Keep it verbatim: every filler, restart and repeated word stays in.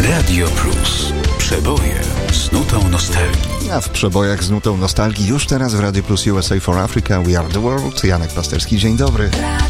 Radio Plus. Przeboje z nutą nostalgii. A w przebojach z nutą nostalgii już teraz w Radio Plus U S A for Africa We Are the World. Janek Pasterski, dzień dobry.